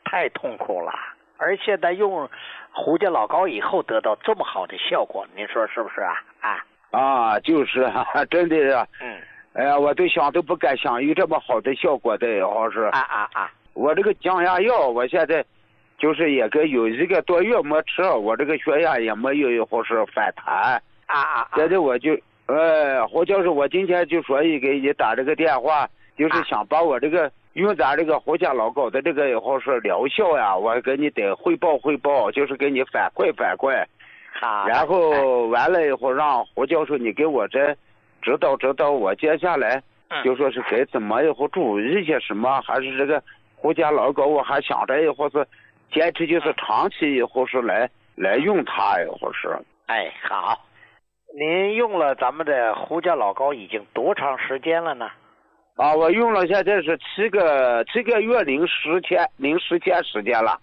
太痛苦了。而现在用胡家老膏以后得到这么好的效果，您说是不是啊？ 就是真的呀。哎呀，我都想都不敢想有这么好的效果的，好是。我这个降压药，我现在就是也跟有1个多月没吃，我这个血压也没有或是反弹。现在我就胡教授，我今天就说给你打这个电话，就是想把我这个用咱这个胡家老膏的这个或是疗效呀，我给你得汇报，就是给你反馈。然后完了以后，让胡教授你给我这指导我接下来就说是该怎么以后注意一些什么，还是这个胡家老膏我还想着以后是坚持就是长期以后是来用它以后是。 好，您用了咱们的胡家老膏已经多长时间了呢？ 我用了现在是7个月零10天时间了。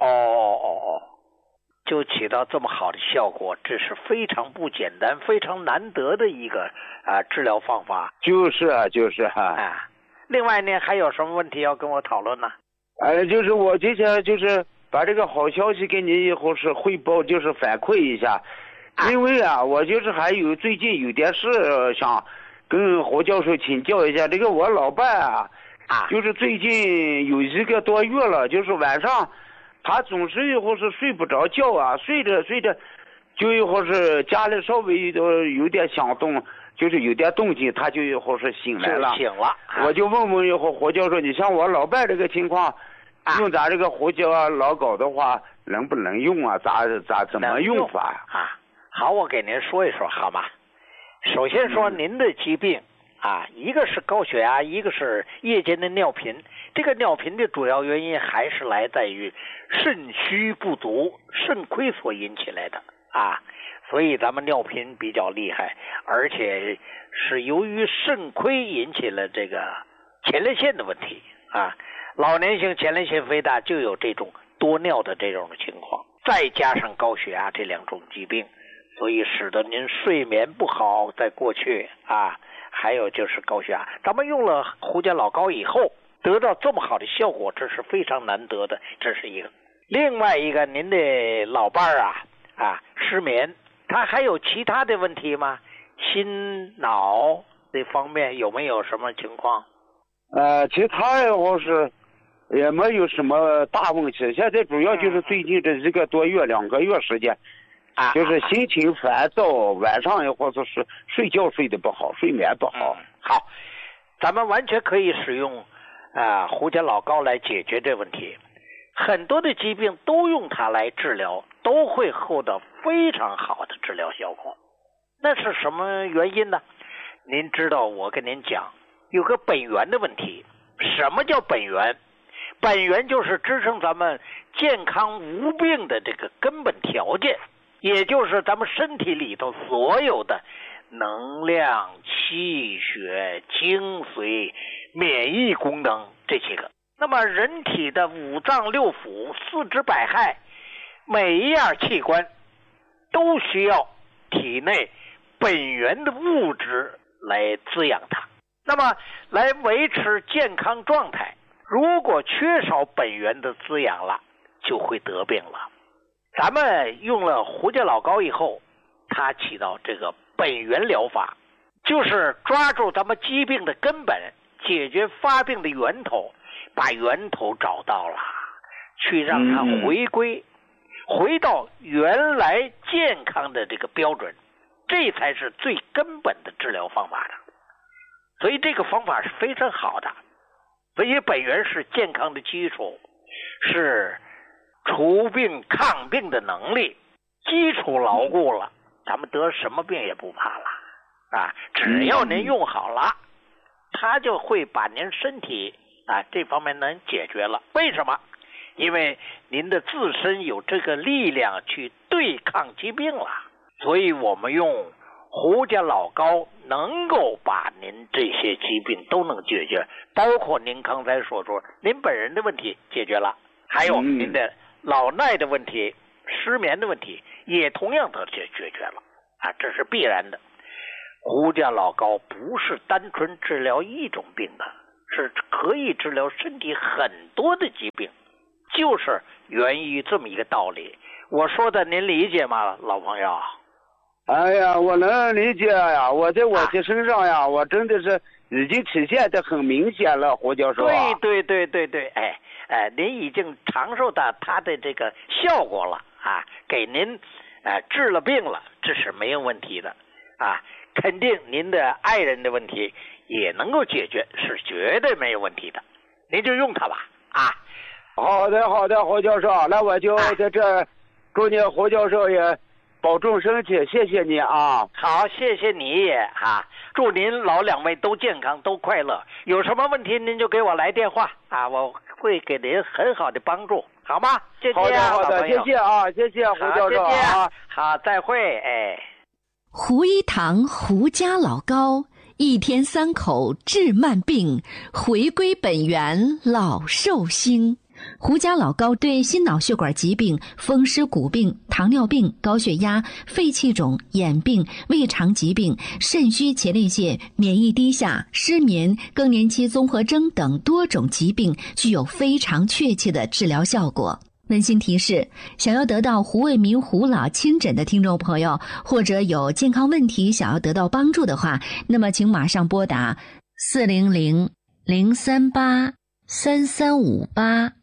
就起到这么好的效果，这是非常不简单、非常难得的一个治疗方法。 就是另外呢，还有什么问题要跟我讨论呢？ 就是我今天就是把这个好消息给你以后是汇报，就是反馈一下。因为我就是还有最近有点事想跟胡教授请教一下。这个我老伴就是最近有1个多月了，就是晚上他总是以后是睡不着觉睡着就以后是家里稍微有点响动，就是有点动静，他就以后是醒来了。我就问以后胡教授，你像我老伴这个情况，用咱这个胡家老膏的话能不能用怎么用法好，我给您说一说好吗？首先说您的疾病一个是高血压，一个是夜间的尿频。这个尿频的主要原因还是来自于肾虚不足、肾亏所引起来的所以咱们尿频比较厉害，而且是由于肾亏引起了这个前列腺的问题老年性前列腺肥大就有这种多尿的这种情况，再加上高血压这2种疾病，所以使得您睡眠不好，在过去还有就是高血压。咱们用了胡家老膏以后得到这么好的效果，这是非常难得的，这是一个。另外一个，您的老伴失眠，他还有其他的问题吗？心脑这方面有没有什么情况？ 其他要是也没有什么大问题，现在主要就是最近这1个多月2个月时间就是心情烦躁，晚上或者是睡觉睡得不好，睡眠不好。 好，咱们完全可以使用胡家老膏来解决这问题。很多的疾病都用它来治疗，都会获得非常好的治疗效果。那是什么原因呢？您知道，我跟您讲，有个本源的问题。什么叫本源？本源就是支撑咱们健康无病的这个根本条件，也就是咱们身体里头所有的能量、气血、精髓、免疫功能这些个。那么人体的5脏6腑、4肢百骸，每一样器官都需要体内本源的物质来滋养它，那么来维持健康状态。如果缺少本源的滋养了，就会得病了。咱们用了胡家老膏以后，它起到这个本源疗法，就是抓住咱们疾病的根本，解决发病的源头，把源头找到了，去让它回到原来健康的这个标准，这才是最根本的治疗方法的。所以这个方法是非常好的。所以本源是健康的基础，是除病抗病的能力，基础牢固了，咱们得什么病也不怕了只要您用好了，它就会把您身体这方面能解决了。为什么？因为您的自身有这个力量去对抗疾病了。所以我们用胡家老膏能够把您这些疾病都能解决，包括您刚才所说您本人的问题解决了，还有您的老耐的问题、失眠的问题也同样的解决了这是必然的。胡家老膏不是单纯治疗一种病的，是可以治疗身体很多的疾病。 就是源于这么一个道理。我说的您理解吗，老朋友？ 哎呀，我能理解呀，我在我的身上呀，我真的是已经体现得很明显了，胡教授。 对，您已经尝受到它的这个效果了啊，给您治了病了，这是没有问题的啊，肯定您的爱人的问题也能够解决，是绝对没有问题的，您就用它吧啊。 好的，胡教授，那我就在这祝您胡教授也保重身体，谢谢你啊。 好，谢谢你也啊，祝您老两位都健康都快乐，有什么问题您就给我来电话啊，我会给您很好的帮助，好吗？谢谢好的，谢谢啊，谢谢胡教授啊， 好，再会。哎， 胡一堂胡家老高，一天3口治慢病，回归本源老寿星。胡家老高对心脑血管疾病、风湿骨病、糖尿病、高血压、肺气肿、眼病、胃肠疾病、肾虚前列腺、免疫低下、失眠、更年期综合征等多种疾病具有非常确切的治疗效果。温馨提示，想要得到胡卫民胡老亲诊的听众朋友，或者有健康问题想要得到帮助的话，那么请马上拨打400-038-3358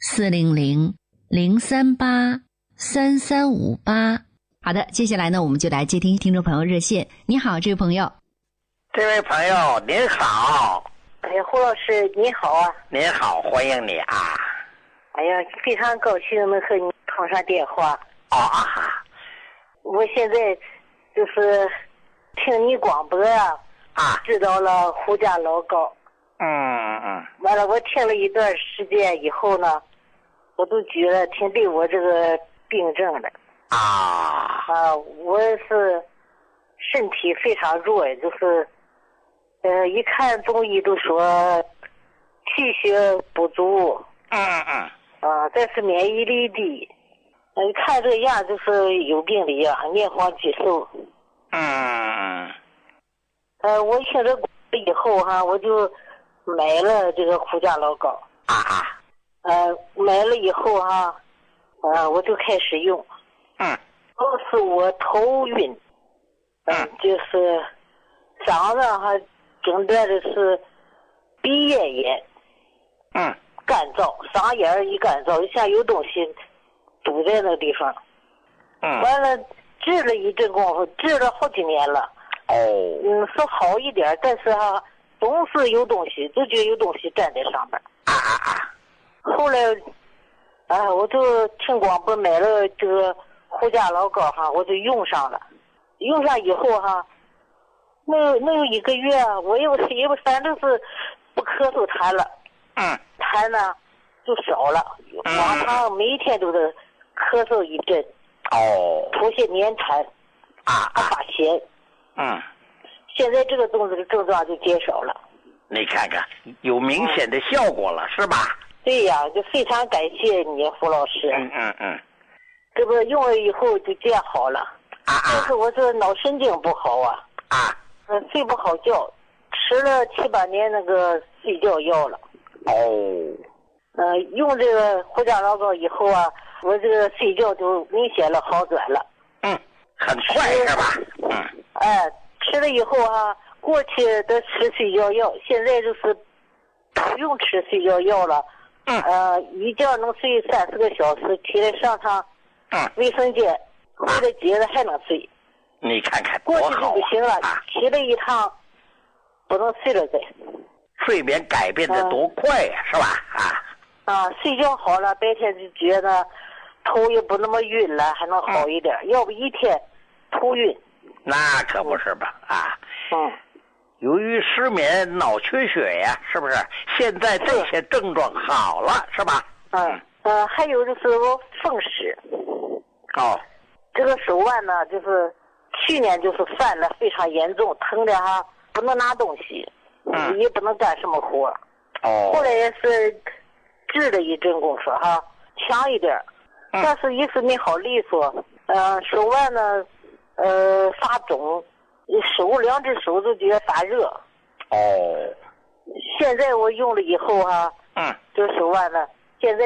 400-038-3358。好的，接下来呢，我们就来接听听众朋友热线。你好，这位朋友。 这位朋友您好。 哎呀，胡老师你好啊。 您好，欢迎你啊。 哎呀，非常高兴能和你通上电话。我现在就是听你广播知道了胡家老高。完了，我听了一段时间以后呢，我都觉得挺对我这个病症的。我是身体非常弱，就是一看中医都说气血不足。再是免疫力低，一看这样就是有病的样，面黄肌瘦。我听这以后我就买了这个胡家老高。买了以后我就开始用。都是我头晕，就是嗓子诊断的是鼻咽炎。干燥，嗓眼一干燥，就像有东西堵在那个地方。完了治了一阵功夫，治了好几年了。是好一点，但是总是有东西，就觉得有东西站在上面。后来我就听广播买了这个胡家老高我就用上了。用上以后能有1个月，我也反正是不咳嗽痰了。痰呢就少了，往常每天都是咳嗽一阵，吐些黏痰，发咸。现在这个症状就减少了。 你看看，有明显的效果了，是吧？ 对呀，就非常感谢你，胡老师。这不用了以后就这样好了。但是我这脑神经不好睡不好觉，吃了7、8年那个睡觉药了。用这个胡家老高以后我这个睡觉就明显了好转了。 很快是吧？ 吃了以后过去的吃睡觉药，现在就是不用吃睡觉药了。一觉能睡30个小时，起来上趟卫生间，回来接着还能睡。 你看看过去就不行了，起来一趟不能睡了再。 睡眠改变的多快呀，是吧？ 睡觉好了，白天就觉得头也不那么晕了，还能好一点。要不一天头晕。 那可不是吧？由于失眠、脑缺血呀，是不是？现在这些症状好了，是吧？ 还有就是我风湿。这个手腕呢，就是去年就是犯了非常严重，疼的不能拿东西。也不能干什么活。后来也是治了一阵功夫强一点，但是一直没好利索。手腕呢发肿，2只手都觉得发热。现在我用了以后这手腕呢现在